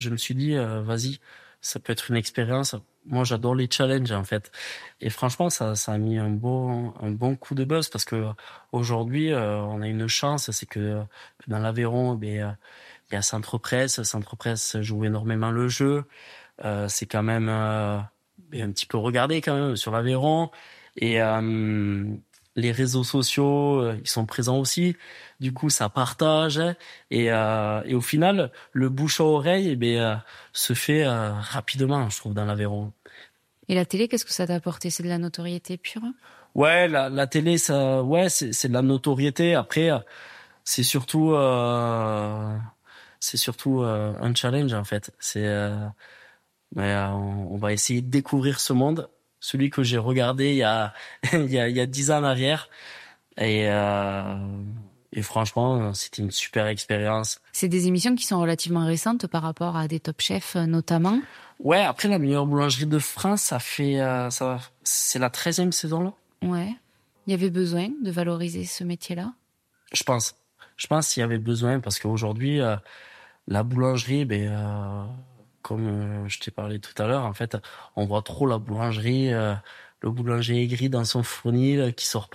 Je me suis dit, vas-y, ça peut être une expérience. Moi, j'adore les challenges, en fait. Et franchement, ça a mis un bon coup de buzz parce que aujourd'hui, on a une chance, c'est que dans l'Aveyron, il y a Centre Presse. Centre Presse joue énormément le jeu. C'est quand même un petit peu regardé quand même sur l'Aveyron. Et les réseaux sociaux, ils sont présents aussi. Du coup, ça partage. Et au final, le bouche à oreille, se fait rapidement, je trouve, dans l'Aveyron. Et la télé, qu'est-ce que ça t'a apporté? C'est de la notoriété pure? Ouais, la télé, ça, ouais, c'est de la notoriété. Après, c'est surtout, un challenge en fait. On va essayer de découvrir ce monde, celui que j'ai regardé il y a il y a 10 ans en arrière. Et, euh, et franchement, c'était une super expérience. C'est des émissions qui sont relativement récentes par rapport à des Top Chef notamment. Ouais, après la meilleure boulangerie de France, c'est la 13e saison là. Ouais. Il y avait besoin de valoriser ce métier-là? Je pense. Je pense qu'il y avait besoin parce qu'aujourd'hui, la boulangerie, comme je t'ai parlé tout à l'heure, en fait, on voit trop la boulangerie, le boulanger aigri dans son fournil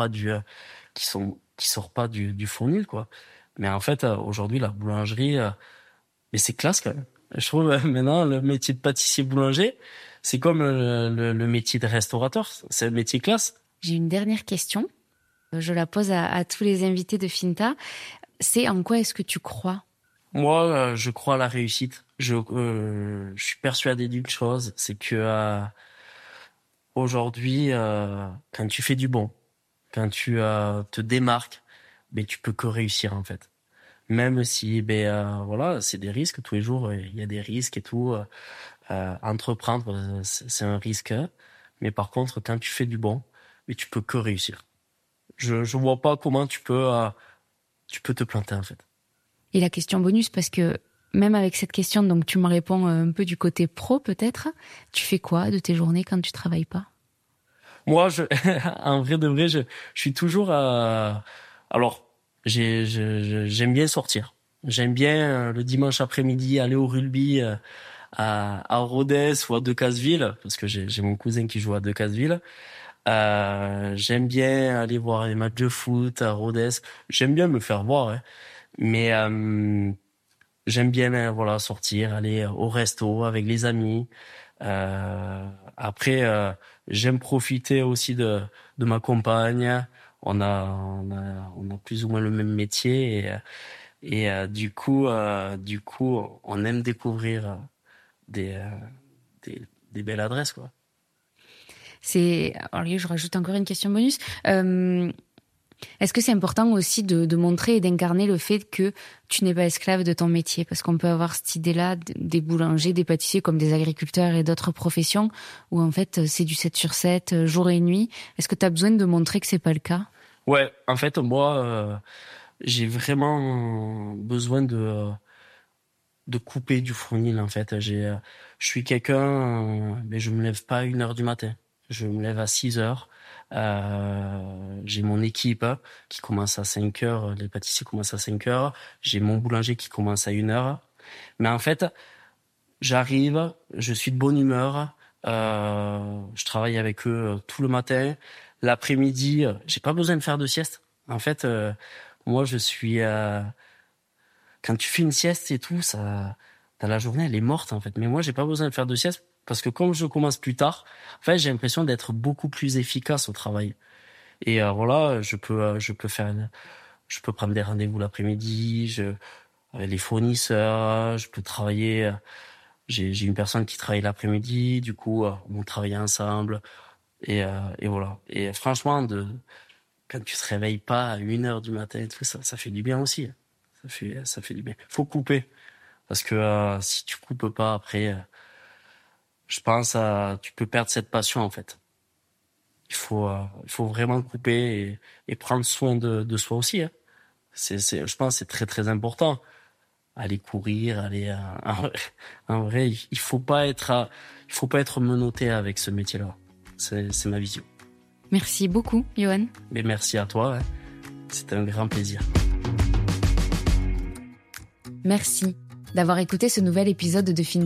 qui sort pas du fournil, quoi. Mais en fait, aujourd'hui, la boulangerie, mais c'est classe quand même. Je trouve maintenant le métier de pâtissier boulanger, c'est comme le métier de restaurateur, c'est un métier classe. J'ai une dernière question. Je la pose à tous les invités de Finta. C'est en quoi est-ce que tu crois? Moi, je crois à la réussite. Je suis persuadé d'une chose, c'est que aujourd'hui, quand tu fais du bon, quand tu te démarques, tu peux que réussir en fait. Même si, voilà, c'est des risques tous les jours. Il y a des risques et tout. Entreprendre, c'est un risque. Mais par contre, quand tu fais du bon, tu peux que réussir. Je vois pas comment tu peux te planter en fait. Et la question bonus, parce que même avec cette question, donc tu me réponds un peu du côté pro peut-être. Tu fais quoi de tes journées quand tu travailles pas? Moi, en vrai de vrai, je suis toujours. Alors, j'aime bien sortir. J'aime bien le dimanche après-midi aller au rugby à Rodez ou à Decazeville parce que j'ai mon cousin qui joue à Decazeville. J'aime bien aller voir les matchs de foot à Rodez. J'aime bien me faire voir, hein. Mais j'aime bien voilà sortir, aller au resto avec les amis. Après, j'aime profiter aussi de ma compagne. On a plus ou moins le même métier du coup, on aime découvrir des, euh, des belles adresses, quoi. Alors, je rajoute encore une question bonus. Est-ce que c'est important aussi de montrer et d'incarner le fait que tu n'es pas esclave de ton métier? Parce qu'on peut avoir cette idée-là des boulangers, des pâtissiers comme des agriculteurs et d'autres professions où en fait c'est du 7 sur 7, jour et nuit. Est-ce que tu as besoin de montrer que c'est pas le cas? Ouais, en fait, moi, j'ai vraiment besoin de couper du fournil, en fait. Je suis quelqu'un, mais je me lève pas à 1h du matin. Je me lève à 6h. J'ai mon équipe qui commence à 5h. Les pâtissiers commencent à 5h. J'ai mon boulanger qui commence à 1h. Mais en fait, j'arrive, je suis de bonne humeur. Je travaille avec eux tout le matin. L'après-midi, j'ai pas besoin de faire de sieste. En fait, moi, je suis quand tu fais une sieste et tout, la journée, elle est morte, en fait. Mais moi, j'ai pas besoin de faire de sieste parce que comme je commence plus tard, en fait, j'ai l'impression d'être beaucoup plus efficace au travail. Et voilà, je peux prendre des rendez-vous l'après-midi, avec les fournisseurs, je peux travailler, j'ai une personne qui travaille l'après-midi, du coup, on travaille ensemble. Et voilà. Et franchement, quand tu te réveilles pas à 1h du matin et tout, ça fait du bien aussi. Ça fait du bien. Faut couper. Parce que si tu coupes pas après, je pense tu peux perdre cette passion en fait. Il faut vraiment couper et prendre soin de soi aussi, hein. Je pense que c'est très très important. Aller courir, en vrai, il faut pas être menotté avec ce métier-là. C'est ma vision. Merci beaucoup, Yoann. Mais merci à toi, hein. C'était un grand plaisir. Merci d'avoir écouté ce nouvel épisode de Fine